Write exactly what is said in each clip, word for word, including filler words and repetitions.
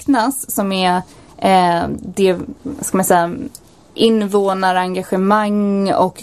räknas, som är eh, det, ska man säga, invånarengagemang och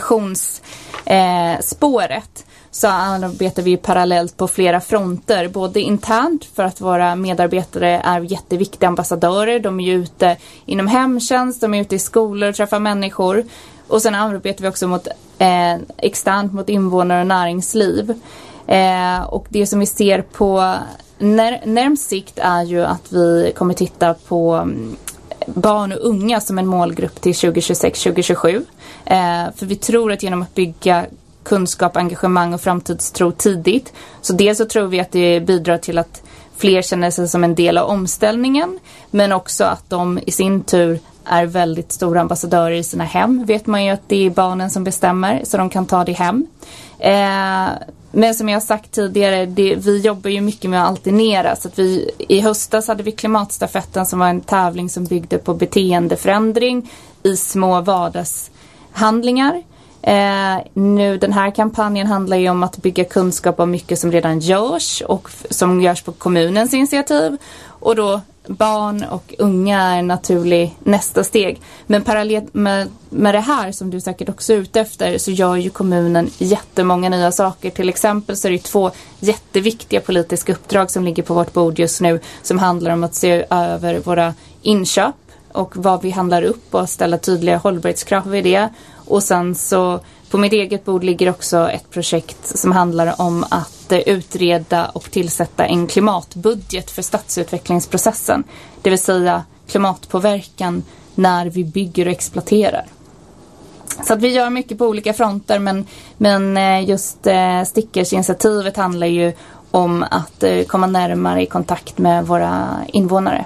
kommunikationsspåret, eh, så arbetar vi parallellt på flera fronter, både internt för att våra medarbetare är jätteviktiga ambassadörer. De är ju ute inom hemtjänst, de är ute i skolor och träffar människor. Och sen arbetar vi också mot, eh, externt mot invånare och näringsliv. Eh, och det som vi ser på när, närmst sikt är ju att vi kommer titta på um, barn och unga som en målgrupp till tjugo tjugosex tjugo tjugosju. Eh, för vi tror att genom att bygga kunskap, engagemang och framtidstro tidigt, så dels så tror vi att det bidrar till att fler känner sig som en del av omställningen, men också att de i sin tur är väldigt stora ambassadörer i sina hem. Vet man ju att det är barnen som bestämmer, så de kan ta det hem. Eh, men som jag har sagt tidigare, det, vi jobbar ju mycket med att alternera. Så att vi, i höstas hade vi klimatstafetten, som var en tävling som byggde på beteendeförändring i små vardagshandlingar. Eh, nu den här kampanjen handlar ju om att bygga kunskap om mycket som redan görs och f- som görs på kommunens initiativ, och då barn och unga är en naturlig nästa steg. Men parallellt med, med det här, som du säkert också är ute efter, så gör ju kommunen jättemånga nya saker. Till exempel så är det två jätteviktiga politiska uppdrag som ligger på vårt bord just nu, som handlar om att se över våra inköp och vad vi handlar upp och ställa tydliga hållbarhetskrav vid det. Och sen så på mitt eget bord ligger också ett projekt som handlar om att utreda och tillsätta en klimatbudget för stadsutvecklingsprocessen. Det vill säga klimatpåverkan när vi bygger och exploaterar. Så att vi gör mycket på olika fronter, men, men just Stickers-initiativet handlar ju om att komma närmare i kontakt med våra invånare.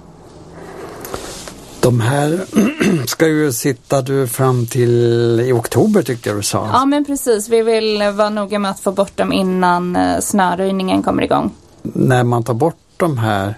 De här ska ju sitta du fram till i oktober, tyckte jag du sa. Ja, men precis. Vi vill vara noga med att få bort dem innan snöröjningen kommer igång. När man tar bort de här,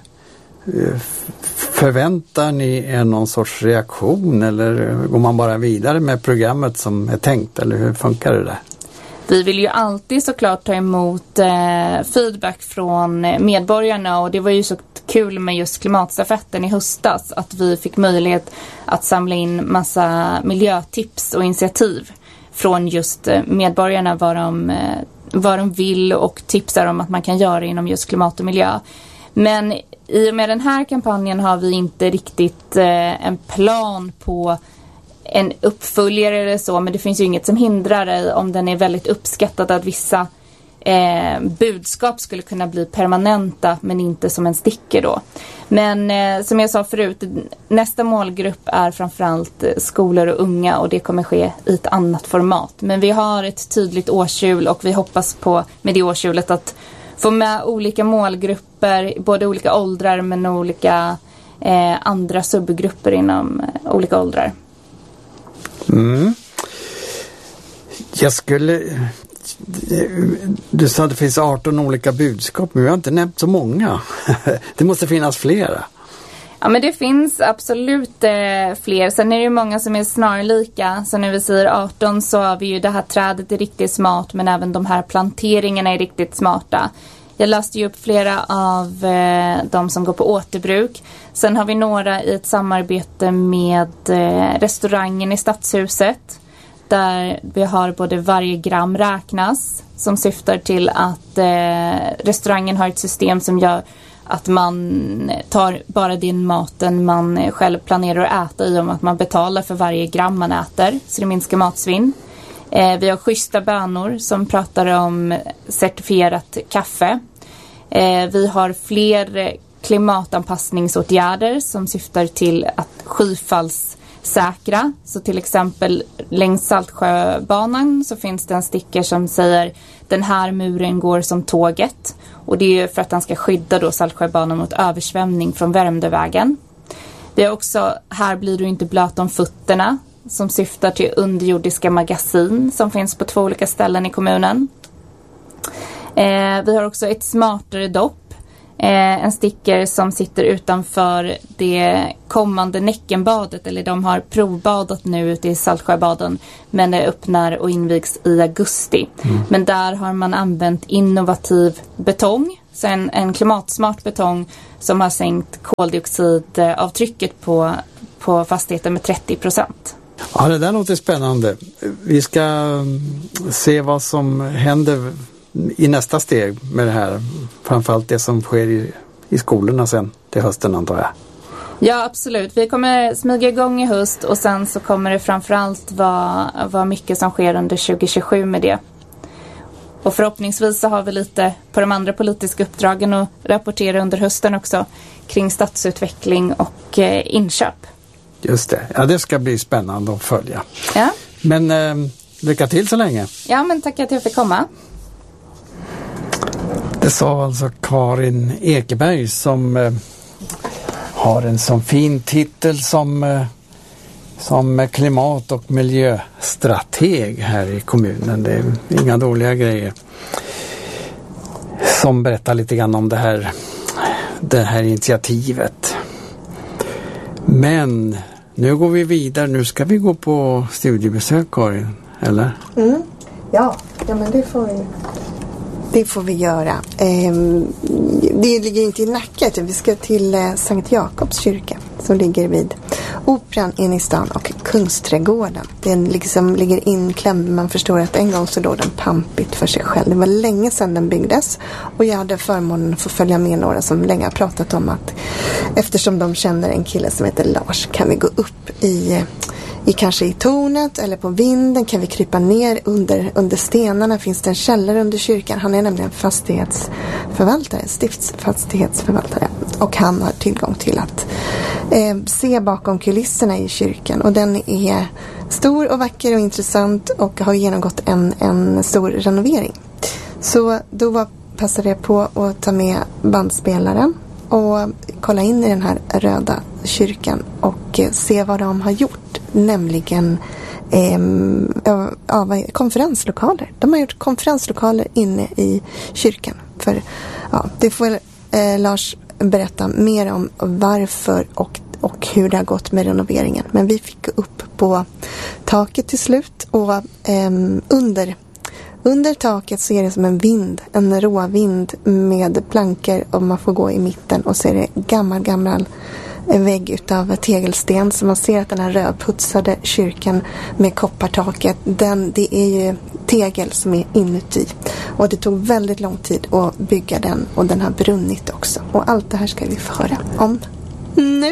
förväntar ni er någon sorts reaktion, eller går man bara vidare med programmet som är tänkt, eller hur funkar det där? Vi vill ju alltid såklart ta emot eh, feedback från medborgarna, och det var ju så kul med just klimatstafetten i höstas att vi fick möjlighet att samla in massa miljötips och initiativ från just medborgarna, vad de, vad de vill, och tipsar om att man kan göra inom just klimat och miljö. Men i och med den här kampanjen har vi inte riktigt eh, en plan på en uppföljare eller så, men det finns ju inget som hindrar dig om den är väldigt uppskattad att vissa eh, budskap skulle kunna bli permanenta, men inte som en sticker då. Men eh, som jag sa förut, nästa målgrupp är framförallt skolor och unga, och det kommer ske i ett annat format. Men vi har ett tydligt årshjul, och vi hoppas på med det årshjulet att få med olika målgrupper, både olika åldrar men olika eh, andra subgrupper inom eh, olika åldrar. Mm. Jag skulle... Du sa att det finns arton olika budskap, men vi har inte nämnt så många. Det måste finnas flera. Ja, men det finns absolut eh, fler. Sen är det ju många som är snarlika. Så när vi säger arton så har vi ju det här trädet är riktigt smart, men även de här planteringarna är riktigt smarta. Jag läste ju upp flera av eh, de som går på återbruk. Sen har vi några i ett samarbete med eh, restaurangen i Stadshuset, där vi har både varje gram räknas, som syftar till att eh, restaurangen har ett system som gör att man tar bara den maten man själv planerar att äta, i och med att man betalar för varje gram man äter, så det minskar matsvinn. Eh, vi har schyssta bönor som pratar om certifierat kaffe. Eh, vi har fler klimatanpassningsåtgärder som syftar till att skyfallssäkra. Så till exempel längs Saltsjöbanan så finns det en sticker som säger den här muren går som tåget. Och det är för att den ska skydda då Saltsjöbanan mot översvämning från Värmdövägen. Vi har också här blir du inte blöt om fötterna, som syftar till underjordiska magasin som finns på två olika ställen i kommunen. Eh, vi har också ett smartare dopp. Eh, en sticker som sitter utanför det kommande Näckenbadet, eller de har provbadat nu ute i Saltsjöbaden, men det öppnar och invigs i augusti. Mm. Men där har man använt innovativ betong Så en, en klimatsmart betong som har sänkt koldioxidavtrycket på, på fastigheten med trettio procent. Ja, det där låter spännande. Vi ska se vad som händer i nästa steg med det här. Framförallt det som sker i, i skolorna sen till hösten, antar jag. Ja, absolut. Vi kommer smyga igång i höst och sen så kommer det framförallt vara, vara mycket som sker under tjugo tjugosju med det. Och förhoppningsvis så har vi lite på de andra politiska uppdragen att rapportera under hösten också kring stadsutveckling och eh, inköp. Just det. Ja, det ska bli spännande att följa. Ja. Men eh, lycka till så länge. Ja, men tack att jag fick komma. Det sa alltså Karin Ekeberg som eh, har en sån fin titel som, eh, som klimat- och miljöstrateg här i kommunen. Det är inga dåliga grejer. Som berättar lite grann om det här, det här initiativet. Men nu går vi vidare. Nu ska vi gå på studiebesök, Karin, eller? Mm. Ja, ja, men det får vi, det får vi göra. Ehm, det ligger inte i Nacka, utan vi ska till eh, Sankt Jakobs kyrka som ligger vid Operan inne i stan och Kungsträdgården. Den liksom ligger inklämd. Man förstår att en gång så låg den pampigt för sig själv. Det var länge sedan den byggdes och jag hade förmånen att få följa med några som länge har pratat om att eftersom de känner en kille som heter Lars kan vi gå upp i I kanske i tornet eller på vinden, kan vi krypa ner under, under stenarna, finns det en källare under kyrkan. Han är nämligen fastighetsförvaltare, stiftsfastighetsförvaltare, och han har tillgång till att eh, se bakom kulisserna i kyrkan, och den är stor och vacker och intressant och har genomgått en, en stor renovering. Så då var, passade jag på att ta med bandspelaren och kolla in i den här röda kyrkan och eh, se vad de har gjort. Nämligen eh, ja, konferenslokaler. De har gjort konferenslokaler inne i kyrkan. För, ja, det får eh, Lars berätta mer om varför och, och hur det har gått med renoveringen. Men vi fick upp på taket till slut, och eh, under Under taket så är det som en vind, en råvind med plankor, och man får gå i mitten och så är det gammal, gammal vägg utav tegelsten. Så man ser att den här rödputsade kyrkan med koppartaket, den, det är ju tegel som är inuti. Och det tog väldigt lång tid att bygga den, och den har brunnit också. Och allt det här ska vi få höra om nu.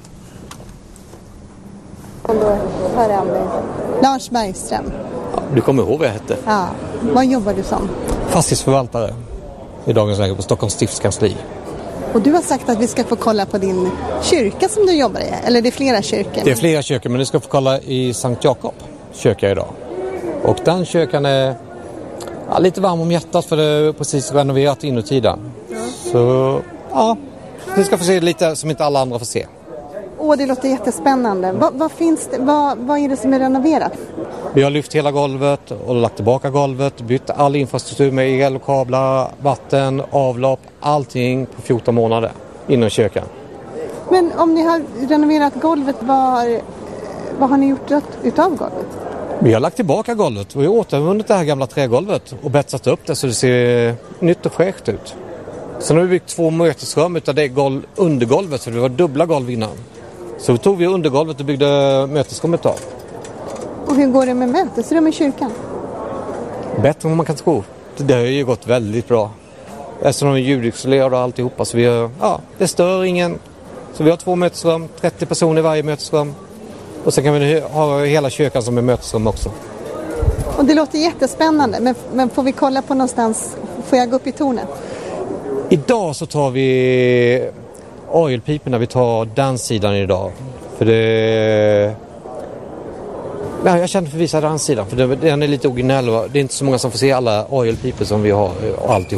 Och då hör jag med Lars Bergström. Du kommer ihåg vad jag hette? Ja. Vad jobbar du som? Fastighetsförvaltare i dagens läge på Stockholms stiftskansli. Och du har sagt att vi ska få kolla på din kyrka som du jobbar i. Eller det är flera kyrkor? Det är flera kyrkor, men du ska få kolla i Sankt Jakob kyrka idag. Och den kyrkan är ja, lite varm om hjärtat, för det är precis renoverat inuti den. Ja. Så ja, ni ska få se lite som inte alla andra får se. Åh, det låter jättespännande. Vad, vad finns det, vad, vad är det som är renoverat? Vi har lyft hela golvet och lagt tillbaka golvet, bytt all infrastruktur med el, kablar, vatten, avlopp, allting på fjorton månader inom kyrkan. Men om ni har renoverat golvet, vad, vad har ni gjort utav golvet? Vi har lagt tillbaka golvet och vi har återvunnit det här gamla trägolvet och betsat upp det så det ser nytt och fräscht ut. Sen har vi byggt två mötesrum utav det golv, undergolvet, så det var dubbla golv innan. Så då tog vi undergolvet och byggde mötesrummet av. Och hur går det med mötesrum i kyrkan? Bättre än vad man kan tro. Det har ju gått väldigt bra. Eftersom de är ljudisolerade och alltihopa, så vi har, ja, det stör ingen. Så vi har två mötesrum, trettio personer i varje mötesrum. Och sen kan vi ha hela kyrkan som är mötesrum också. Och det låter jättespännande, men, men får vi kolla på någonstans, får jag gå upp i tornet? Idag så tar vi oilpiporna, vi tar den sidan idag. För det... Ja, jag känner för att visa den sidan, för det, den är lite originell och det är inte så många som får se alla oilpipor som vi har och alltihop.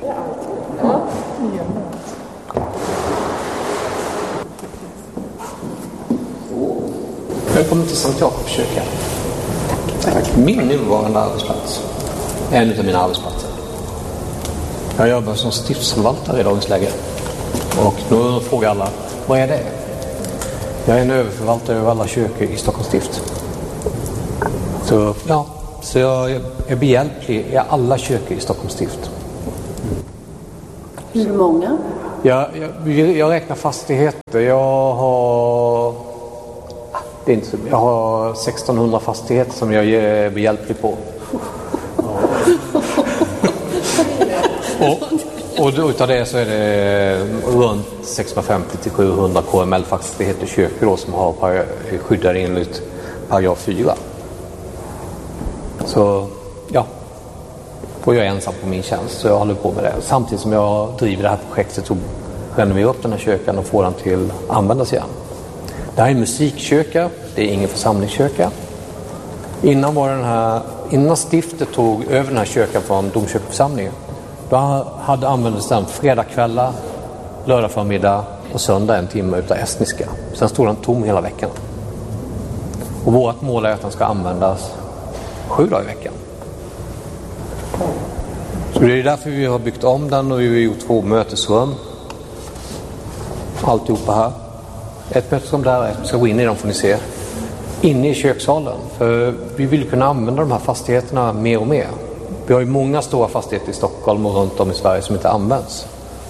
Välkommen till Sankt Jakobs kyrka. Tack. Tack. Min nuvarande arbetsplats. En av mina arbetsplatser. Jag jobbar som stiftsförvaltare i dagens läge. Och nu frågar alla, vad är det? Jag är en överförvaltare över alla kyrkor i Stockholms stift. Så, ja, så jag är behjälplig i alla kyrkor i Stockholms stift. Hur många? Jag, jag, jag räknar fastigheter. Jag har, det är inte så, jag har sextonhundra fastigheter som jag är behjälplig på. och och då, utav det så är det runt sexhundrafemtio till sjuhundra K M L-fastigheter kyrkor då, som har par, skyddar enligt paragraf fyra. Så ja, och jag är ensam på min tjänst, så jag håller på med det. Samtidigt som jag driver det här projektet och renoverar upp den här kyrkan och får den till att användas igen. Det här är en musikkyrka, det är ingen församlingskyrka. Innan var den här, innan stiftet tog över den här kyrkan från domkyrkoförsamlingen, då hade använts den fredagkvällar, lördag förmiddag och söndag en timme utav estniska. Sen stod den tom hela veckan. Och vårt mål är att den ska användas sju dagar i veckan. Så det är därför vi har byggt om den och vi har gjort två mötesrum. Alltihopa här. Ett mötesrum där, ett ska gå in i dem får ni se. Inne i kökssalen. För vi vill kunna använda de här fastigheterna mer och mer. Vi har ju många stora fastigheter i Stockholm och runt om i Sverige som inte används.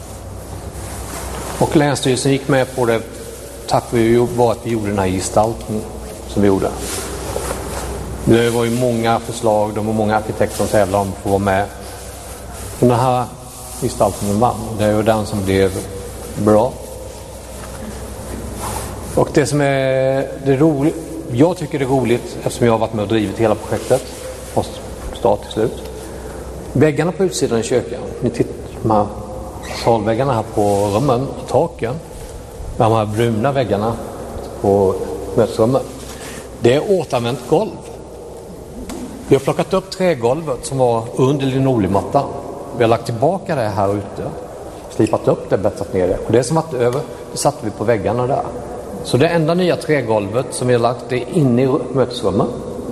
Och Länsstyrelsen gick med på det tack vare att vi gjorde den här gestaltningen som vi gjorde. Det var ju många förslag, de var många arkitekter som tävlade om att få vara med. Den här gestaltningen vann. Det är ju den som blev bra. Och det som är det roligt, jag tycker det är roligt eftersom jag har varit med och drivit hela projektet från start till slut. Väggarna på utsidan i kyrkan, ni tittar de här salväggarna här på rummen och taken, de här bruna väggarna på mötesrummen, det är återanvänt golv. Vi har plockat upp trägolvet som var under linoleummattan. Vi har lagt tillbaka det här ute, slipat upp det, bättrat ner det. Och det som varit över, det satte vi på väggarna där. Så det enda nya trägolvet som vi har lagt, det är inne i mötesrummen.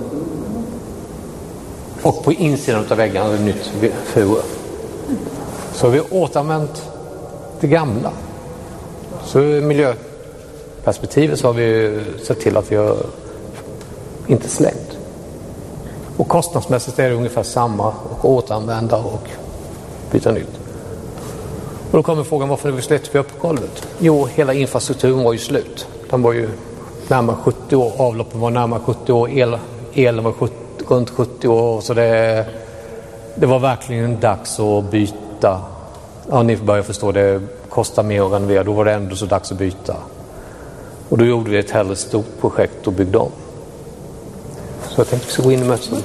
Och på insidan av väggarna är det nytt furu. Så vi har återanvänt det gamla. Så i miljöperspektivet så har vi sett till att vi har inte slängt. Och kostnadsmässigt är det ungefär samma, och återanvända och byta nytt. Och då kommer frågan, varför vi släppte vi upp golvet? Jo, hela infrastrukturen var ju slut. Den var ju närmare sjuttio år, avloppen var närmare sjuttio år, el, elen var sjuttio, runt sjuttio år. Så det, det var verkligen dags att byta. Ja, ni börjar förstå, det kostar mer att renovera. Då var det ändå så dags att byta. Och då gjorde vi ett hellre stort projekt och byggde om. Så jag tänkte att vi ska gå in i mötet.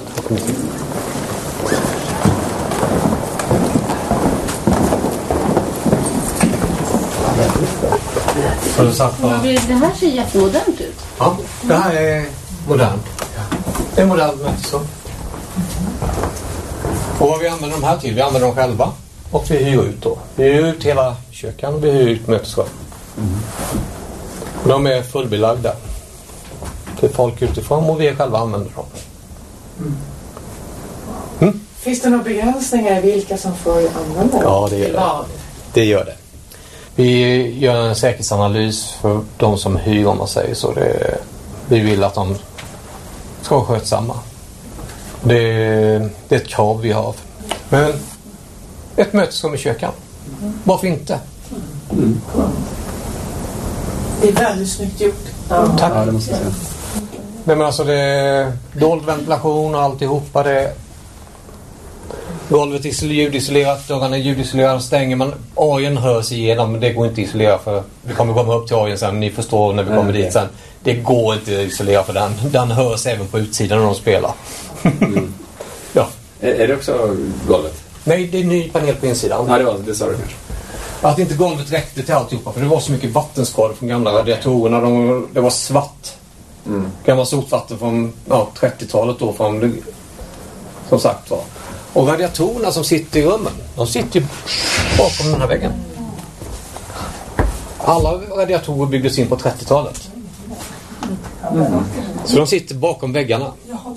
Det här ser jättemodernt ut. Ja, det här är modernt. Det är modernt mötesrum. Och vad vi använder de här till? Vi använder dem själva och vi hyr ut då. Vi hyr ut hela kyrkan och vi hyr ut mötesrum. Mm. De är fullbelagda till folk utifrån och vi själva använder dem. Mm. Finns det några begränsningar i vilka som får använda dem? Ja, det gör det. Det gör det. Vi gör en säkerhetsanalys för de som hyr, om man säger så. Det, vi vill att de ska vara skötsamma. Det, det är ett krav vi har. Men ett mötesrum i kyrkan. Varför inte? Mm. Det är väldigt snyggt gjort. Ja. Tack. Ja, det måste jag säga. Nej, men alltså det är dold ventilation och alltihopa. Det golvet är ljudisolerat, dörrarna är ljudisolerade, stänger man, ajen hörs igenom, men det går inte att isolera för vi kommer komma upp till ajen sen, ni förstår när vi kommer okay. dit sen. Det går inte att isolera för den, den hörs även på utsidan när de spelar. Mm. Ja. Är, är det också golvet? Nej, det är ny panel på insidan. Ja, det var det, sa du kanske. Att inte golvet räckte till alltihopa, för det var så mycket vattenskador från gamla radiatorerna, de, det var svart. Mm. Gamla sotvatten från ja, trettiotalet då, från, som sagt var. Och radiatorerna som sitter i rummen, de sitter bakom den här väggen. Alla radiatorer byggdes in på trettiotalet. Mm. Så de sitter bakom väggarna.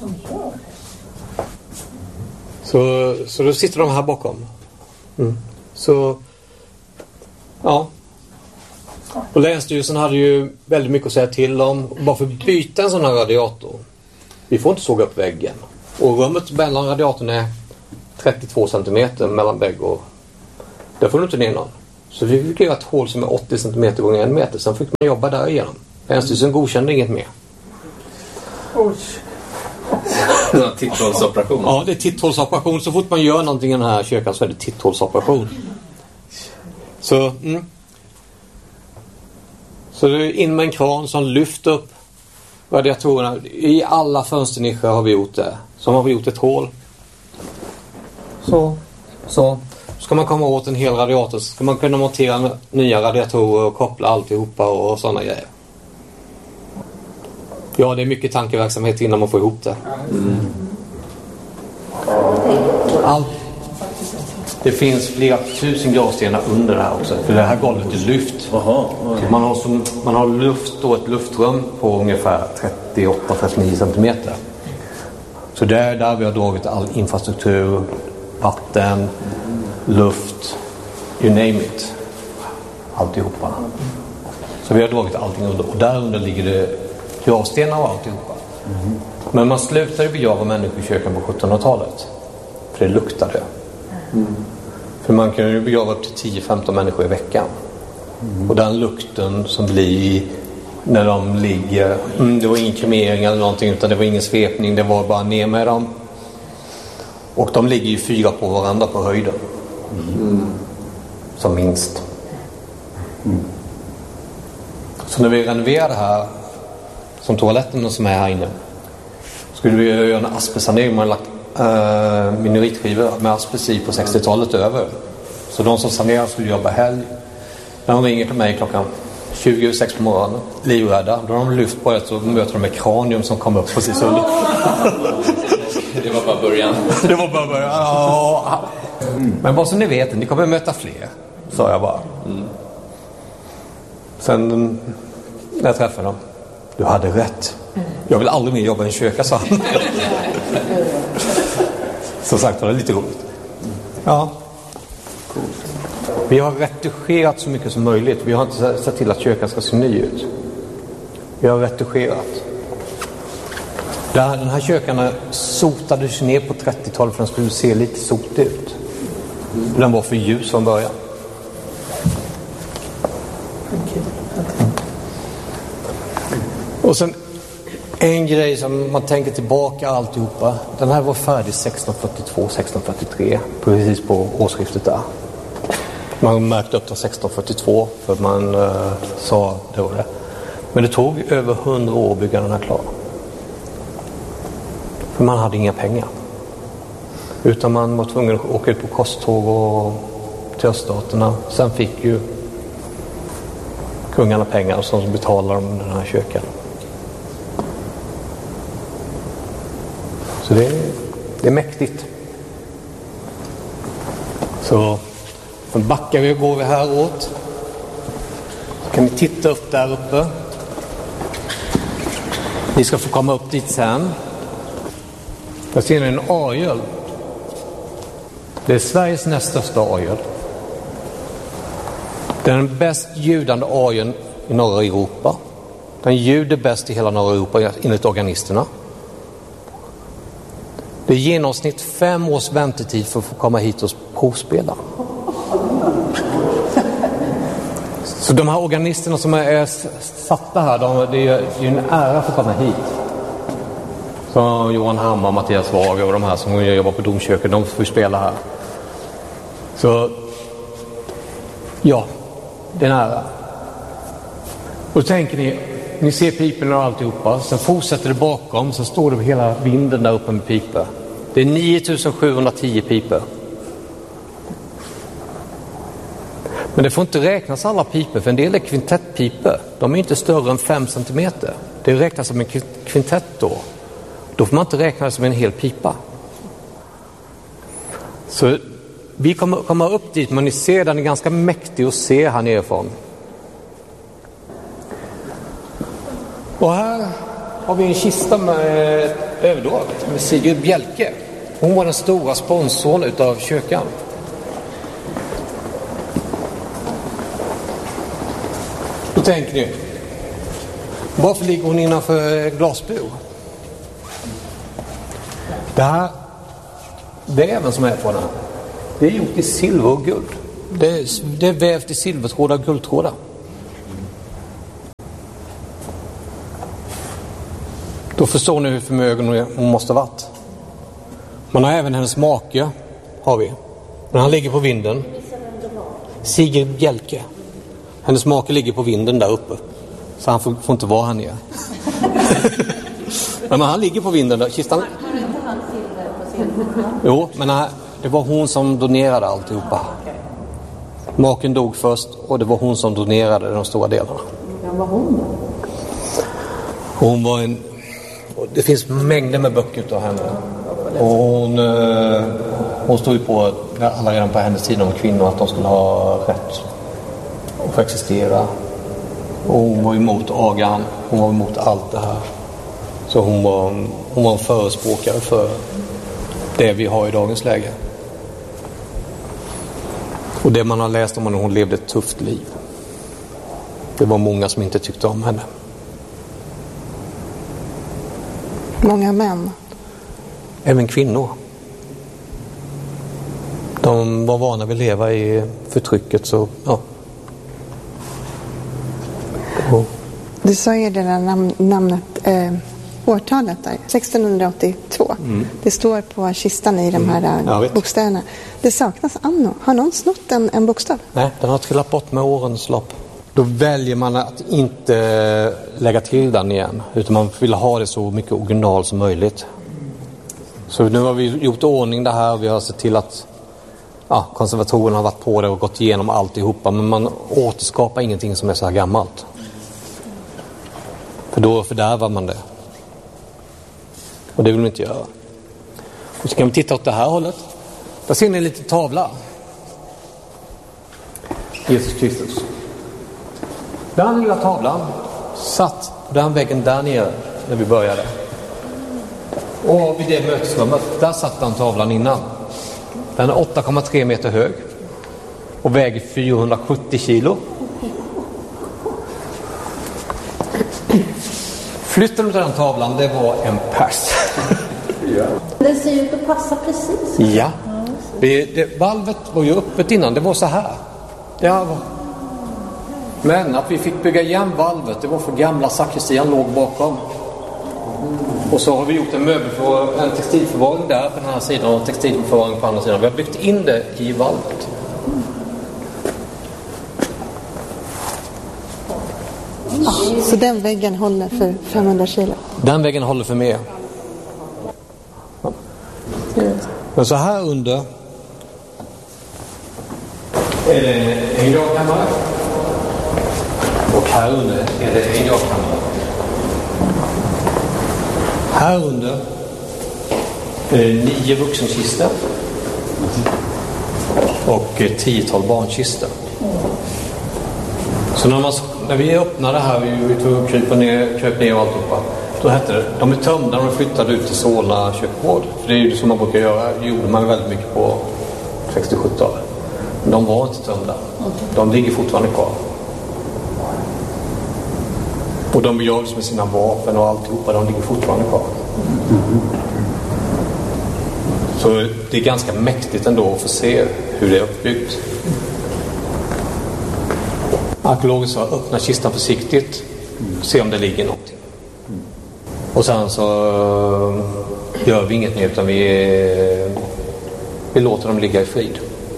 Så, så då sitter de här bakom. Mm. Så, ja. Och Länsstyrelsen hade ju väldigt mycket att säga till om. Bara för att byta en sån här radiator. Vi får inte såga upp väggen. Och rummet mellan radiatorn är trettiotvå centimeter mellan vägg och där får du inte ner någon. Så vi fick göra ett hål som är åttio centimeter gånger en meter. Sen fick man jobba där igenom. Länsstyrelsen godkände inget mer. Oj. Det var titthålsoperation. Ja, det är titthålsoperation. Så fort man gör någonting i den här kyrkan så är det titthålsoperation. Så, mm. Så det är in med en kran som lyfter upp radiatorerna. I alla fönsternischer har vi gjort det. Så har vi gjort ett hål. Så, så. Ska man komma åt en hel radiator så ska man kunna montera nya radiatorer och koppla alltihopa och sådana grejer. Ja, det är mycket tankeverksamhet innan man får ihop det. Mm. Allt. Det finns flera tusen gravstenar under det här också. För det här golvet är lyft. Aha, man, har som, man har luft och ett luftrum på ungefär trettioåtta till trettionio centimeter. Så det är där vi har dragit all infrastruktur, vatten, luft, you name it. Alltihopa. Så vi har dragit allting under. Och där under ligger det gravstenar och alltihopa. Mm. Men man slutade begrava människor i kyrkan på sjuttonhundratalet. För det luktade. Mm. För man kan ju begrava upp till tio till femton människor i veckan. Mm. Och den lukten som blir när de ligger, mm, det var ingen kremering eller någonting, utan det var ingen svepning, det var bara ner med dem. Och de ligger ju fyra på varandra på höjden. Mm. Som minst. Mm. Så när vi renoverade här, som toaletten som är här inne, skulle vi göra en asbestsanering. Man har lagt uh, minoritskivor med asbest i på sextiotalet över. Så de som sanerar skulle jobba helg. När de ringer till mig klockan tjugo över sex på morgonen, livrädda, då har de lyft på det så möter de med kranium som kom upp precis under. Det var bara början. Det var bara början. Ja. Mm. Men bara så ni vet, ni kommer möta fler, sa jag bara. Mm. Sen när jag träffade dem, du hade rätt. Jag vill aldrig mer jobba i en kyrka, sa han. Som sagt, det var lite roligt. Ja. Vi har retuscherat så mycket som möjligt. Vi har inte sett till att kyrkan ska se ny ut. Vi har retuscherat. Den här kyrkan sotades ner på trettiotalet för den skulle se lite sotig ut. Den var för ljus från början. Och sen en grej som man tänker tillbaka alltihopa. Den här var färdig sexton fyrtiotvå sexton fyrtiotre, precis på årsskiftet där. Man märkte upp till sexton fyrtiotvå för att man uh, sa det var det. Men det tog över hundra år att bygga den här klar. För man hade inga pengar. Utan man var tvungen att åka ut på kosttåg och till öststaterna. Sen fick ju kungarna pengar som betalade om den här kyrkan. Så det är, det är mäktigt. Så sen backar vi och går vi här åt. Så kan ni titta upp där uppe. Ni ska få komma upp dit sen. Där ser ni en orgel. Det är Sveriges näst största orgel. Det är den bäst ljudande orgeln i norra Europa. Den ljuder bäst i hela norra Europa enligt organisterna. Det är i genomsnitt fem års väntetid för att få komma hit och provspela. Så de här organisterna som är satta här, de, det är ju en ära för att komma hit. Så Johan Hammar, Mattias Wager och de här som jobbar på domkyrkan, de får spela här. Så ja, det är en ära. Och tänker ni, ni ser pipen och alltihopa, sen fortsätter det bakom, så står det hela vinden där uppe med piper. Det är nio tusen sjuhundratio piper. Men det får inte räknas alla piper, för en del är kvintettpiper. De är inte större än fem centimeter. Det räknas som en kvintett då. Då får man inte räkna det som en hel pipa. Så vi kommer komma upp dit, men ni ser den är ganska mäktig att se här nerifrån. Och här har vi en kista med överdrag med Sigrid Bjelke. Hon var den stora sponsorn utav kyrkan. Då tänker ni, varför ligger hon innanför glasbur? Det här väven som är på den, det är gjort i silver och guld. Det är, det är vävt i silvertrådar och guldtrådar. Då förstår ni hur förmögen hon måste ha varit. Man har även hennes make, har vi. Men han ligger på vinden. Sigrid Bjelke. Hennes make ligger på vinden där uppe. Så han får, får inte vara här nere. Men han ligger på vinden där. Kistan... Jo, men det var hon som donerade alltihopa. Maken dog först och det var hon som donerade de stora delarna. Ja, vad hon då? Hon var en... Det finns mängder med böcker av henne. Och hon, hon stod ju på alla redan på hennes tid om kvinnor att de skulle ha rätt att få existera. Och hon var emot agan. Hon var emot allt det här. Så hon var, hon var en förespråkare för det vi har i dagens läge. Och det man har läst om henne, hon levde ett tufft liv. Det var många som inte tyckte om henne. Många män. Även kvinnor. De var vana vid att leva i förtrycket, så ja. Och. Du sa ju det där nam- namnet, eh, årtalet där, sextonhundraåttiotvå. Mm. Det står på kistan i de här mm. ja, bokstäverna. Det saknas anno. Har någon snott en, en bokstav? Nej, den har trillat bort med årens lopp. Då väljer man att inte lägga till den igen, utan man vill ha det så mycket original som möjligt. Så nu har vi gjort ordning det här och vi har sett till att ja, konservatorerna har varit på det och gått igenom alltihopa, men man återskapar ingenting som är så här gammalt. För då fördärvar man det. Och det vill man inte göra. Och så kan vi titta åt det här hållet. Där ser ni en liten tavla. Jesus Kristus. Den lilla tavlan satt på den väggen där nere när vi började. Och vid det mötesrummet, där satt den tavlan innan. Den är åtta komma tre meter hög och väger fyrahundrasjuttio kilo. Flytten av den tavlan, det var en pers. Ja. Den ser ut att passa precis. Ja. Det, det, valvet var ju öppet innan, det var så här. Det var... Men att vi fick bygga igen valvet, det var för gamla sakristian låg bakom. Och så har vi gjort en möbel för en textilförvaring där på den här sidan och textilförvaring på andra sidan. Vi har byggt in det i valvet. Ja, så den väggen håller för femhundra kilo? Den väggen håller för mer. Ja. Men så här under är det en gravkammare. Och här under är det en gravkammare. Här under är det nio vuxenkistor och ett tiotal barnkistor. Så när, man, när vi öppnade här, vi tog och krypa ner, kryp ner och alltihopa, då hette det, de är tömda och de flyttade ut till Solna kyrkogård. För det är ju som man brukar göra, det gjorde man väldigt mycket på sextio-sjuttiotalet. Men de var inte tömda. De ligger fortfarande kvar. Och de begravdes med sina vapen och alltihopa, de ligger fortfarande kvar. Så det är ganska mäktigt ändå att få se hur det är uppbyggt. Arkeologer sa öppna kistan försiktigt, se om det ligger någonting. Och sen så gör vi inget mer, utan vi, vi låter dem ligga i frid.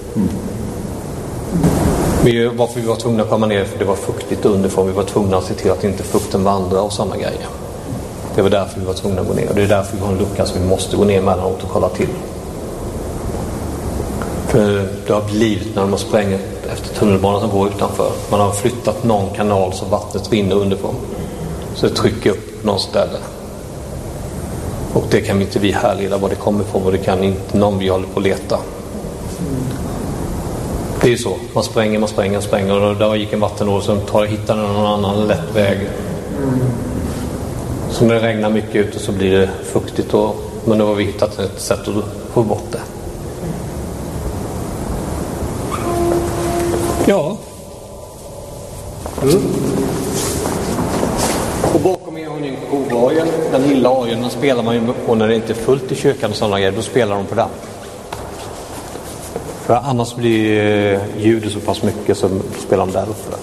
Vi, varför vi var tvungna att komma ner, för det var fuktigt underifrån. Vi var tvungna att se till att inte fukten vandrar och sådana grejer. Det var därför vi var tvungna att gå ner. Och det är därför vi har en lucka, så vi måste gå ner mellanåt och kolla till. För det har blivit när de har sprängt efter tunnelbanan som går utanför. Man har flyttat någon kanal så vattnet rinner underifrån. Så det trycker upp någon ställe. Och det kan inte vi härleda var det kommer ifrån, och det kan inte någon vi håller på att leta. Det är ju så. Man spränger, man spränger, man spränger. Och där gick en vattenål som tar, hittar någon annan lätt väg. Så när det regnar mycket ute så blir det fuktigt. Och, men då har vi hittat ett sätt att få bort det. Ja. Mm. Och bakom er har ni en kovargen. Den lilla orgeln, den spelar man ju på när det inte är fullt i kyrkan och sådana grejer. Då spelar de på den. För annars blir ljudet så pass mycket som spelar de där uppe.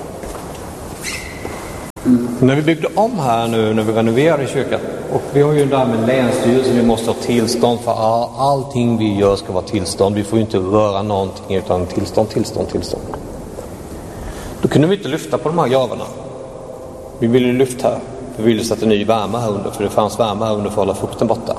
Mm. När vi byggde om här nu, när vi renoverade kyrkan, och vi har ju där med länsstyrelsen, vi måste ha tillstånd för all, allting vi gör ska vara tillstånd. Vi får ju inte röra någonting utan tillstånd, tillstånd, tillstånd. Då kunde vi inte lyfta på de här gravarna. Vi ville lyfta här. Vi ville sätta ny värme här under, för det fanns värme här under för att hålla fukten borta.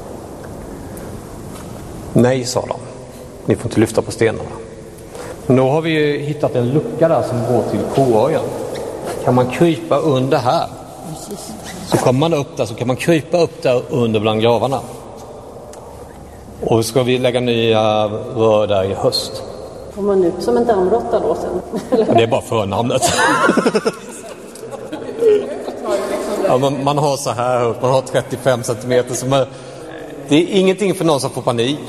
Nej, sa de. Ni får inte lyfta på stenarna. Men då har vi hittat en lucka där som går till koöjen. Kan man krypa under här, så kommer man upp där, så kan man krypa upp där under bland gravarna. Och ska vi lägga nya rör där i höst. Får man ut som en dammråtta då sen? Ja, det är bara förnamnet. Ja, man, man har så här, man har trettiofem centimeter. Så man, det är ingenting för någon som får panik.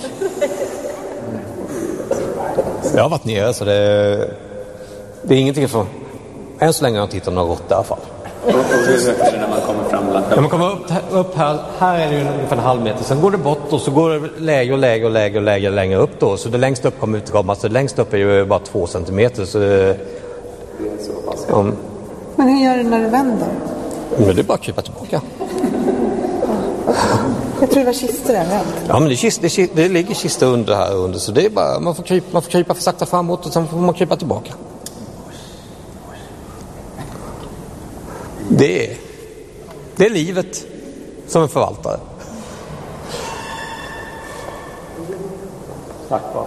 Jag har varit nere, så det, det är ingenting för... Än så länge har jag inte hittat några råttor i alla fall. Och hur är det när man kommer fram? När man kommer upp, upp här, här är det ju ungefär en halv meter. Sen går det bort och så går det lägre och lägre och lägre och lägre längre upp då. Så det längst upp kommer utkomma. Så det längst upp är ju bara två centimeter. Så det, ja. Men hur gör du när du vänder? Men det är bara att krypa tillbaka. Jag tror det var kistor där, vänt. Ja, men det, kist, det, det ligger kistor under här under. Så det är bara, man får krypa, man får krypa för sakta framåt och sen får man krypa tillbaka. Det är, det är livet som en förvaltare. Tack va.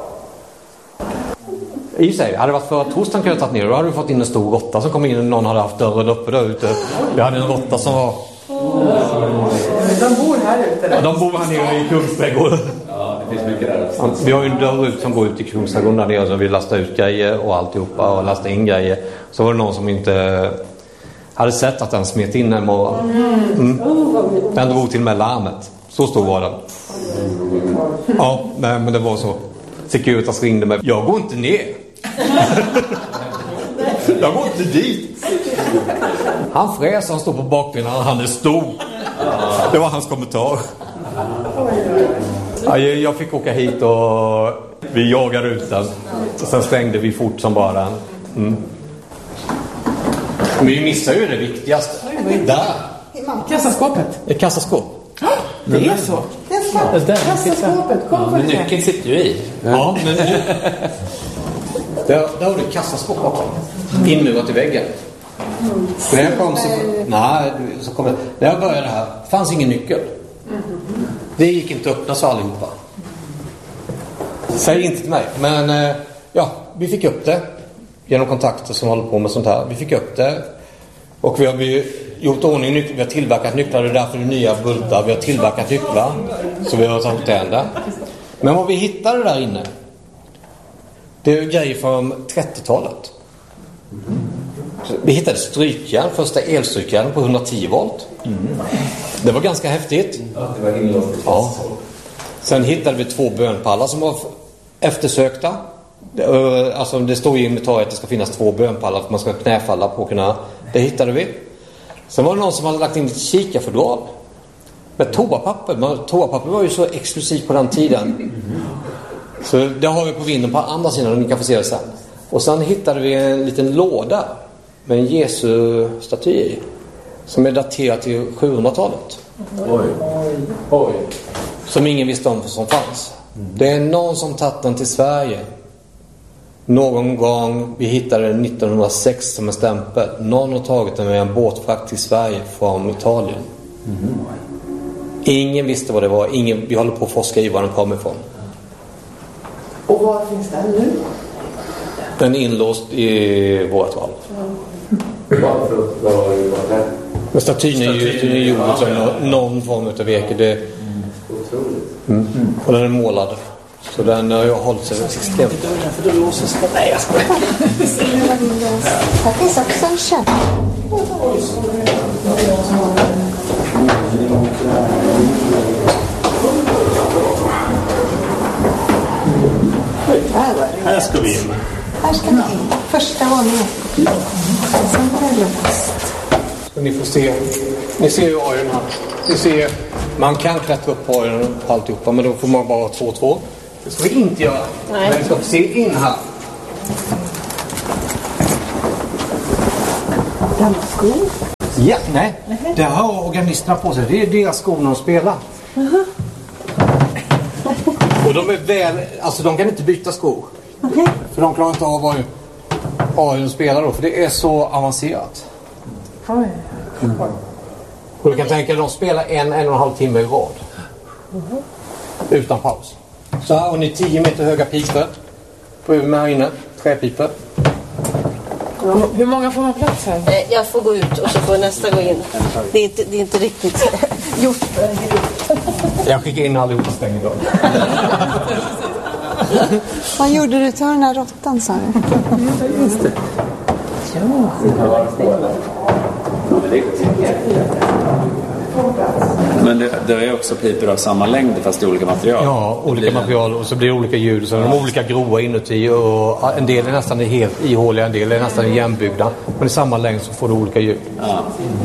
I sig, hade det varit för torsdagen kunde jag tagit ner, då hade vi fått in en stor råtta som kom in och någon hade haft dörren uppe där ute. Vi hade en råtta som var... De bor här ute? Ja, de bor här nere i Kungsträdgården. Ja, det finns mycket där också. Vi har ju en dörr ut som går ut i Kungsträdgården där nere, så vi lastar ut grejer och alltihopa och lastar in grejer. Så var det någon som inte... hade sett att den smet in en morgon. Mm. Den drog till med larmet. Så stor var den. Ja, nej, men det var så. Securitas ringde mig. Jag går inte ner. Jag går inte dit. Han fräs, han står på bakbenen, han är stor. Det var hans kommentar. Ja, jag fick åka hit och vi jagade ut den. Sen stängde vi fort som bara den. Mm. Men vi missar ju det viktigaste. Där. Kassaskåpet. Ett kassaskåp. Det är så. Kassaskåpet. Ja, men nyckeln sitter ju i. Ja, men nu... där, där har du ett kassaskåp bakom. Inmurat i väggen. Mm. När jag kom så... Nej, så kom jag... När jag började här, fanns ingen nyckel. Det gick inte att öppna så allihopa. Säg inte till mig. Men ja, vi fick upp det. Genom kontakter som håller på med sånt här. Vi fick upp det. Och vi har gjort ordning nycklar. Vi har tillverkat nycklar. Det är därför det är nya bultar. Vi har tillverkat nycklar. Så vi har tagit det ända. Men vad vi hittade där inne, det är grejer från trettiotalet. Vi hittade strykjärn. Första elstrykjärn på hundratio volt. Det var ganska häftigt. Det var inlåst. Ja. Sen hittade vi två bönpallar som var eftersökta. Alltså det står i inventariet att det ska finnas två bönpallar för att man ska knäfalla på kunna. Det hittade vi. Sen var det någon som hade lagt in ett kikarfodral med toapapper. Men toapapper var ju så exklusivt på den tiden. Så det har vi på vinden på andra sidan och ni kan få se det sen. Och sen hittade vi en liten låda med en Jesu staty i, som är daterad till sjuhundratalet. Oj. Oj. Som ingen visste om som fanns. Det är någon som tagit den till Sverige. Någon gång, vi hittade den nittonhundrasex som en stämpel. Någon har tagit den med en båtfrakt till Sverige från Italien. Mm. Ingen visste vad det var. Ingen, vi håller på att forska i var den kom ifrån. Och var finns den nu? Den är inlåst i vårt val. Varför var det? Men statyn är ju gjord som någon form av virke. Det... Mm. Mm. Och den är målad. Så den har ju hållit sig extremt. För då låses det. Nej, jag skojar. Här finns också en käpp. Här ska vi in. Här ska vi in. Första våningen. Sen var det låst. Så ni får se. Ni ser ju orgeln här. Ni ser, man kan klättra upp på orgeln och alltihopa, men då får man bara två två. Det ska vi inte göra. Nej. Men vi ska se in här. Gamla skor? Ja, nej. Det har organisterna på sig. Det är deras skor när de spelar. Uh-huh. Och de är väl... Alltså de kan inte byta skor. Okay. För de klarar inte av vad ja, de spelar då. För det är så avancerat. Oj. Mm. Och du kan tänka att de spelar en, en och en halv timme i rad. Uh-huh. Utan paus. Så här har ni tio meter höga pipor. På med här inne. Träpipor. Ja. Hur många får man plats här? Jag får gå ut och så får nästa gå in. Det är inte, det är inte riktigt gjort för en grupp. Jag skickar in allihopa stäng idag. Vad gjorde du till den här råttan, sa du? Just det. Ja. Men det, det är också pipor av samma längd fast i olika material. Ja, olika material och så blir det olika ljud. Så de är olika groa inuti och en del är nästan helt ihåliga, en del är nästan igenbyggda. Men i samma längd så får du olika ljud. Ja.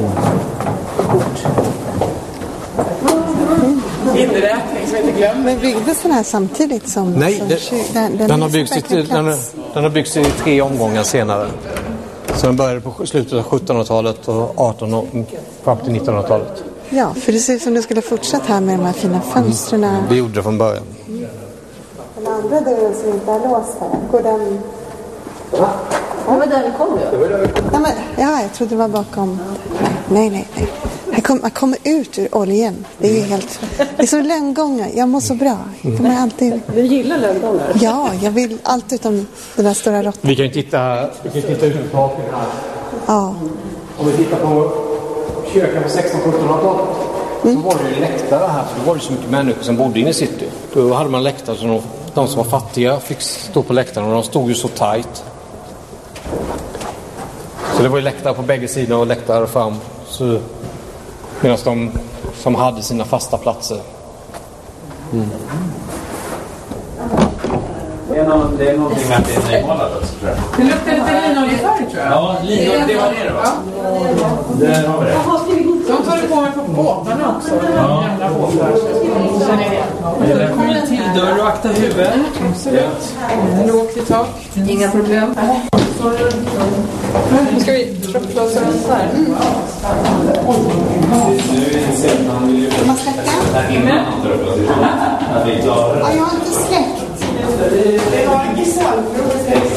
Inräkning som inte glömmer. Men byggdes den här samtidigt som... Nej, som det, kyr, den, den, den, har byggts i, den, den har byggts i tre omgångar senare. Så den började på slutet av sjuttonhundratalet och artonhundratalet fram till nittonhundratalet. Ja, för det ser ut som du skulle fortsätta här med de här fina fönstren. Mm. Det gjorde det från början. Mm. Den andra dörren som inte är låst här, går den... Ja. Det var där vi kom ju. Ja, men, ja, jag trodde det var bakom. Nej, nej, nej. Här kom, man kommer ut ur oljan. Det är ju helt... Det är så lönngångar. Jag mår så bra. De är alltid... Du gillar lönngångar? Ja, jag vill allt utom den där stora råttan. Vi kan ju titta, vi kan titta ut ur taket här. Ja. Om vi tittar på kyrkan på sextonhundra-sjuttonhundratalet mm. så var det ju läktare här. För då var det så mycket människor som bodde inne i city. Då hade man läktare så de, de som var fattiga fick stå på läktaren och de stod ju så tajt. Så det var ju läktare på bägge sidor och läktare fram. Så, medan de som hade sina fasta platser. Mm. Det är, någon, det är någonting med att det är nymålat också, tror jag. Det luktar lite linoljefärg, tror jag. Ja, linoljefärg, det var det då. Ja. Där har vi det. De tar det på mig på båtarna också. Ja. Gamla båtar. Det kommer en till dörr och akta huvudet. Absolut. Lågt i tak. Inga problem. Nu ska vi trappa oss runt här. Mm. Man släcker? Ja, jag har inte släckt. Det var en gisslanprov.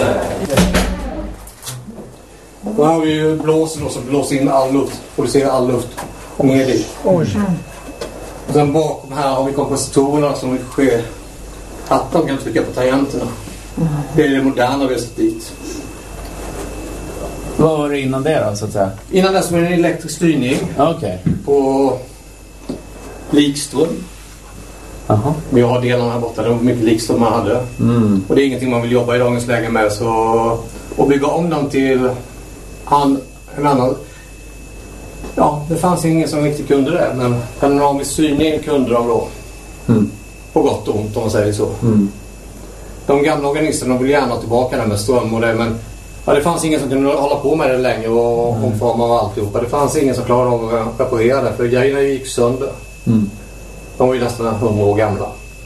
Då har vi ju blåsen och så blåser in all luft. Producerar all luft ner dit. Och sen bakom här har vi kompositorerna som sker att de kan trycka på tangenterna. Det är det moderna vi har sett dit. Vad var det innan det då, så att säga? Innan det som är en elektrisk styrning. Okay. På likström. Aha. Vi har delarna här borta. Det var mycket likström man hade. Mm. Och det är ingenting man vill jobba i dagens läge med. Så att bygga om dem till han, en annan... Ja, det fanns ingen som riktigt kunde det. Men panoramisk styrning kunde de då. Mm. På gott och ont om man säger så. Mm. De gamla organisterna vill gärna tillbaka där med ström och det. Men ja, det fanns ingen som kunde hålla på med det längre och mm. omforma och alltihopa. Det fanns ingen som klarade av att reparera det. För grejerna gick sönder. Mm. De var ju nästan hundra år gamla.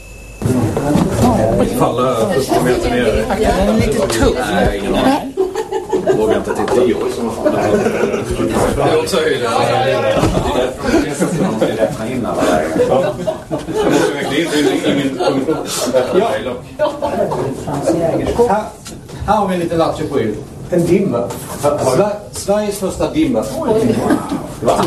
Falla upp meter ner. Den är lite tuff. Nej, ingen aning. Vågar inte titta. Det är också höjden. Det är därför de vill räkna in alla vägar. Jag måste verkligen inte i min punkt. Här, här har vi en liten lattjo på er. En dimmer. Sveriges första dimmer. Va?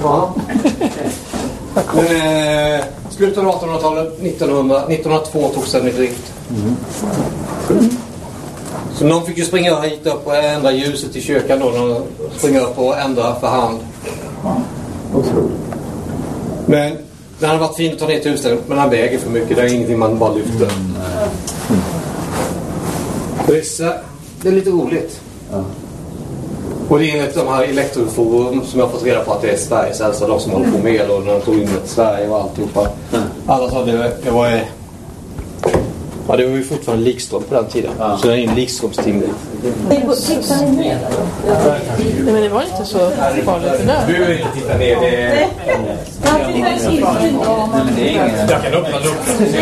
Eh, slutet av artonhundratalet, nittonhundra, nittonhundratvå togs den i drift. Mm. Mm. Så någon fick ju springa hit upp och ändra ljuset i kyrkan då. Någon springa upp och ändra för hand. Men den hade varit fin att ta ner till huset, men den väger för mycket. Det är ingenting man bara lyfter. Mm. Det, är, det är lite roligt. Ja. Och det är enligt de här elektroforum som jag har fått reda på att det är Sveriges äldsta, de som håller på med el och de tog in ett Sverige och alltihopa. Mm. Alla sa det, det var Ja, det var ju fortfarande likström på den tiden. Ja. Så det är en likströmstimning. Tittar ni ner? Nej, men det var inte så farligt det där. Du behöver inte titta ner. Det är... Jag kan öppna luckan.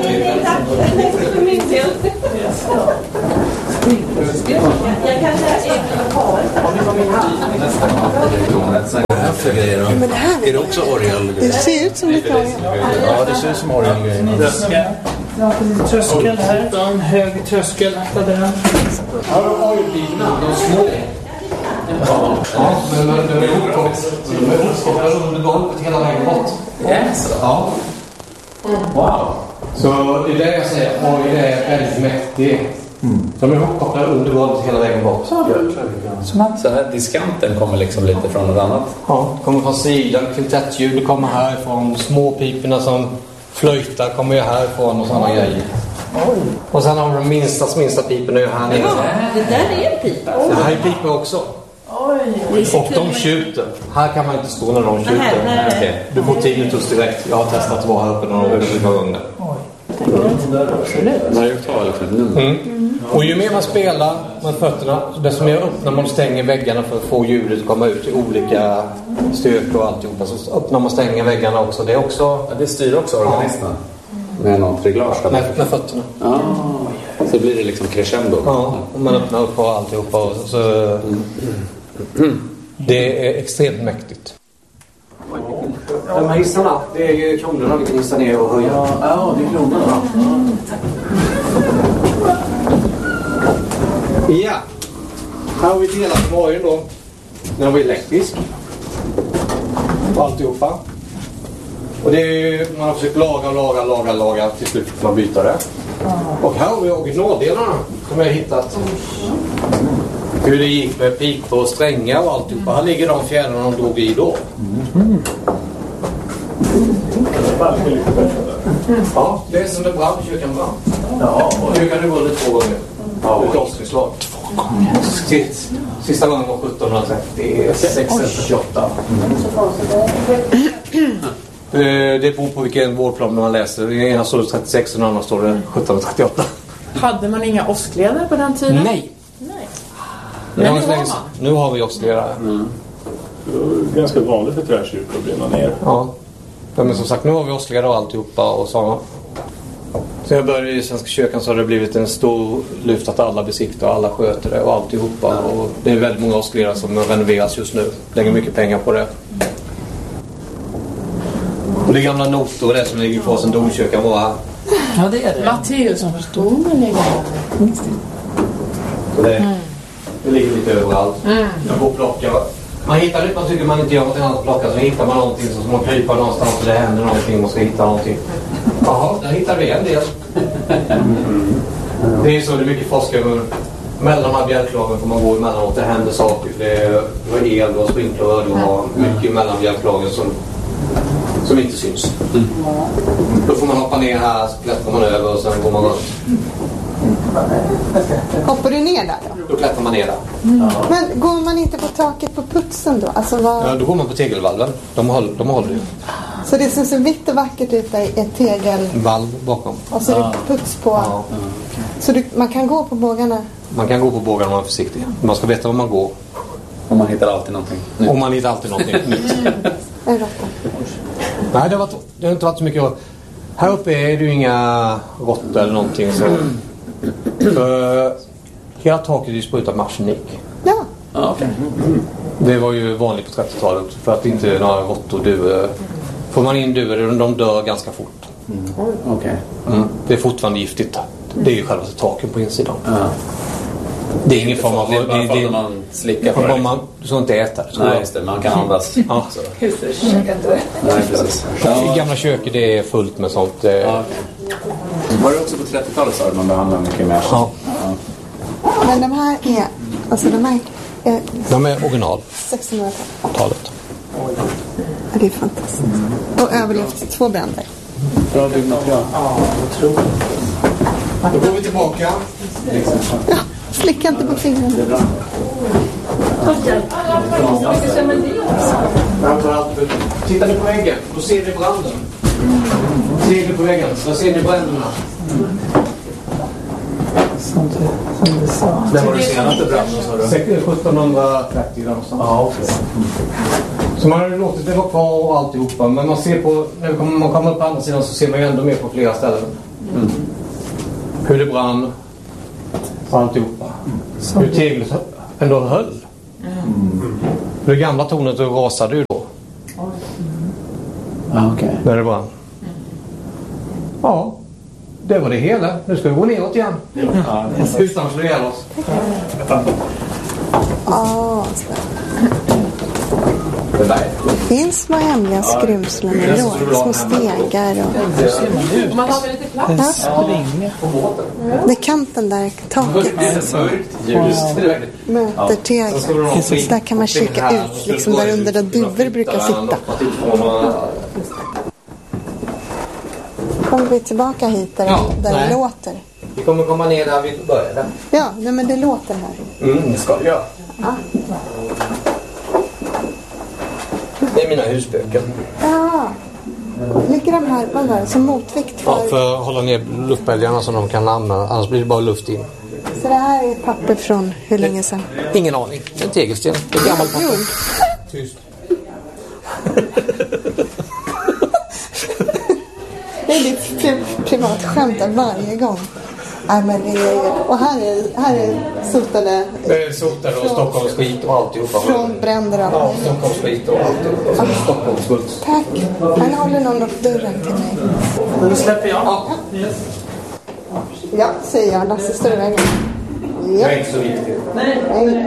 Jag kan Men det här är det också orgel? Det ser ut som lite orgel. Ja, det ser ut som orgel. Tröskel här. En hög tröskel. Där. Ja, de har ju bilarna. De små. Ja, men de är uppkopplade under golvet hela vägen bort. Yes. Ja. Wow. Så det är det jag säger. Orgel är väldigt mäktig. Mm. De är uppkopplade under golvet hela vägen bort. Så här, diskanten kommer liksom lite från något annat? Ja, kommer från sidan. Kvintettljud kommer härifrån. Småpiporna som flöjtar kommer ju härifrån och sådana grejer. Oj. Och sen har vi de minsta, minsta piporna ju här nere. Ja, det där är en pipa. Det här är pipor också. Oj. Och de tjuter. Här kan man inte stå när de tjuter. Nej, nej. Okay. Du får tinnitus direkt. Jag har testat att vara här uppe några gånger. Varje oktav liksom ett nummer. Mm. Mm. Och ju mer man spelar med fötterna, desto mer öppnar man och stänger väggarna för att få ljudet att komma ut i olika styrkor och alltihopa. Så öppnar man och stänger väggarna också. Det är också... Ja, det styr också organisten. Med något reglage. Med, med fötterna. Ja. Så blir det liksom crescendo. Ja, och man öppnar upp och alltihopa. Och så... Mm. Mm. Det är extremt mäktigt. De här hissarna, det är ju kronorna vi kan hissa ner och höja. Ja, ja det är kronorna. Mm. Ja, här har vi delat på varje då. Den var elektrisk. Och alltihopa. Och det är ju, man har försökt laga, laga, laga, laga. Till slut får man byta det. Och här har vi originaldelarna som jag har hittat. Hur det gick med pipor och strängar och alltihopa. Här ligger de fjädrarna de drog i då. Mm. Ja, det är som det brann, kyrkan brann. Ja, och nu kan det gå lite två gånger. Ja, ett avskrislag. Två gånger. Sist, sista gången var sjuttonhundratrettiosex eller trettioåtta. Mm. Det beror på vilken vårdplan man läser. I ena står det trettiosex och den andra står det sjuttonhundratrettioåtta. Hade man inga åskledare på den tiden? Nej. Nej. Men nu, har nu har vi åskledare. Mm. Det är ganska vanligt för träkyrkor att brinna ner. Ja. Ja, men som sagt, nu har vi åskledare och alltihopa och sådana. Så jag började i Svenska kyrkan så har det blivit en stor lyft att alla besiktar och alla sköter det och alltihopa. Och det är väldigt många åskledare som renoveras just nu. Lägger mycket pengar på det. Och det är gamla noter och det som ligger kvar sedan domkyrkan var här. Ja, det är det. Matteus som förstår man ligger här. Så det, mm. det ligger lite överallt. Mm. Jag går och plockar. Man hittar lite, man tycker man inte gör något annat att plocka, så hittar man någonting som man kryper någonstans och det händer någonting, man ska hitta någonting. Jaha, där hittar vi en del. Mm. Det är så, det är mycket forskare. Mellan de här bjälklagen får man gå emellanåt, det händer saker. Det var el och sprinkler och har mycket mellan bjälklagen som, som inte syns. Mm. Då får man hoppa ner här, så klättrar man över och sen går man runt. Hoppar du ner där då? Då klättrar man ner där. Mm. Men går man inte på taket på putsen då? Alltså vad... Ja, då går man på tegelvalven. De håller, de håller ju. Så det som ser vitt och vackert ut är ett tegelvalv bakom. Och så är det puts på. Ja. Så du, man kan gå på bågarna? Man kan gå på bågarna om man är försiktig. Man ska veta var man går. Och man hittar alltid någonting nytt. Och man hittar alltid någonting nytt. Nej, det har, varit, det har inte varit så mycket. Här uppe är det ju inga råttor eller någonting. Så. För hela taket är ju sprutat med arsenik. Ja. Ah, okay. Mm. Det var ju vanligt på trettiotalet. För att inte några råttor dör. Får man in duvor, de dör ganska fort. Mm. Okay. Mm. Det är fortfarande giftigt. Det är ju själva taken på insidan. Ja. Det är ingen form av... Det är bara det, det, man slickar på det. Man, du ska inte äta det. Nej, just det. Man kan andas. Ja. Nej, precis. Ja. I gamla köket det är fullt med sånt. Ja, okay. Var det också på trettiotalet så man behandlar mycket mer? Ja. Ja. Men de här är... Alltså de här är... De är original. sextonhundratalet. Ja, det är fantastiskt. Mm. Och överlevt två bränder. Bra byggmaterial. Ja, jag tror. Då går vi tillbaka. Ja, slicka inte på fingrarna. Det är bra. Tittar ni på väggen, då ser ni branden. Ser ni på väggen, så ser ni bränderna. Som du, som du sa. När var det senaste branden, sa du? sjuttonhundratrettio någonstans. Ja, okej. Okay. Mm. Så man har låtit det vara kvar och alltihopa. Men man ser på, när man kommer upp på andra sidan så ser man ju ändå mer på flera ställen. Mm. Hur det brann och alltihopa. Mm. Hur teglet ändå höll. Mm. Det gamla tornet rasade ju då. Mm. Ah, okay. När det brann. Mm. Ja, det var det hela. Nu ska vi gå neråt igen. Ja, utan att slå ihjäl oss. Ja, det finns små hemliga skrymslen och små stegar. Och... Man har väl lite plats? Ja. Det är kanten där, taket. Möter tegel. Så där kan man kika ut, liksom där under där duvor brukar sitta. Kommer vi tillbaka hit där, ja, där det låter? Vi kommer komma ner där vi började. Ja, nej, men det låter här. Mm, det ska vi göra. Ja. Det är mina husböcker. Ja. Ligger de här, vad var det, som motvikt för? Ja, för att hålla ner luftbälgarna som de kan använda. Annars blir det bara luft in. Så det här är papper från hur länge sedan? Ingen aning. En tegelsten. Det är gammalt papper. Tyst. Det är ditt pri- privat skämt varje gång. Nej, men det är, och här är, här är sotade... Det är sotade och Stockholms skit och alltihopa. Från bränder och ja, Stockholms skit och alltihopa. Ja. Stockholms skuld. Tack. Han håller någon upp dörren till mig. Nu släpper jag. Ja, ja säger jag. Lasse står i vägen. Ja. Det är inte så viktigt. Nej. Nej.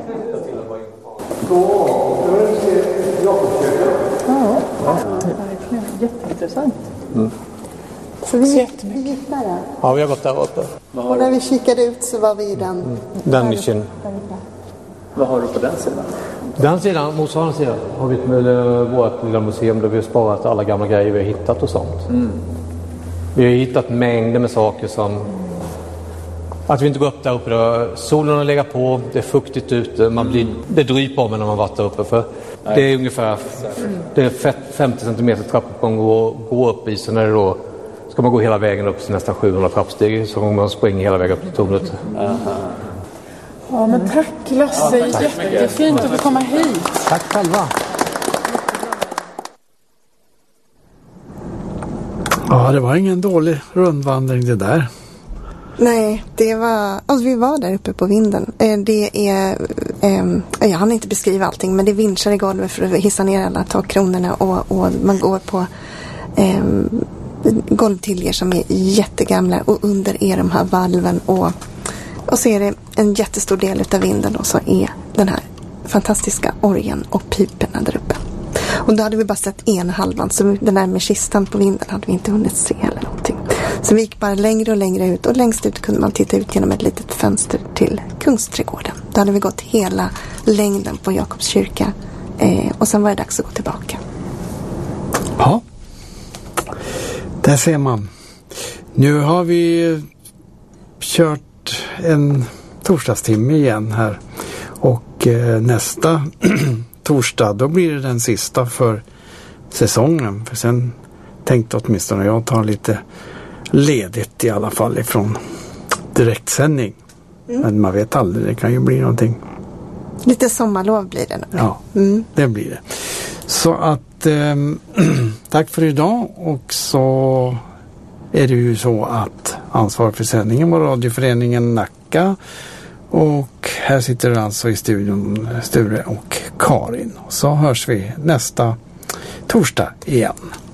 Ja, jätteintressant. Mm. Så vi, vi gick där. Ja, vi har gått där uppe. Och när vi kikade ut så var vi i den. Mm. Den nischen. Vad har du på den sidan? Den sidan, motsvarande sidan, har vi med vårt lilla museum där vi har sparat alla gamla grejer vi har hittat och sånt. Mm. Vi har hittat mängder med saker som att vi inte går upp där uppe. Då. Solen har legat på, det är fuktigt ute, man blir, det dryper om när man varit där uppe. För det är ungefär det är femtio centimeter trappuppgång att gå upp i, så när det då ska man gå hela vägen upp till nästan sjuhundra trappsteg så man springer hela vägen upp till tornet. Ja, men tack Lasse, jättefint att få komma hit. Tack själva. Ja, det var ingen dålig rundvandring det där. Nej, det var... Alltså vi var där uppe på vinden. Det är... Eh, jag hann inte beskriva allting, men det är vinschar i golvet för att hissa ner alla takkronorna och, och man går på eh, golvtiljer som är jättegamla och under är de här valven och, och så är det en jättestor del av vinden och så är den här fantastiska orgeln och piperna där uppe. Och då hade vi bara sett en halvan, så den där med kistan på vinden hade vi inte hunnit se eller någonting. Så vi gick bara längre och längre ut och längst ut kunde man titta ut genom ett litet fönster till Kungsträdgården. Då hade vi gått hela längden på Jakobs kyrka eh, och sen var det dags att gå tillbaka. Ja, där ser man. Nu har vi kört en torsdagstimme igen här och eh, nästa torsdag då blir det den sista för säsongen. För sen tänkte åtminstone jag ta lite ledigt i alla fall ifrån direktsändning. Mm. Men man vet aldrig, det kan ju bli någonting. Lite sommarlov blir det nog. Ja, mm. det blir det. Så att eh, tack för idag, och så är det ju så att ansvar för sändningen var radioföreningen Nacka, och här sitter alltså i studion Sture och Karin. Så hörs vi nästa torsdag igen.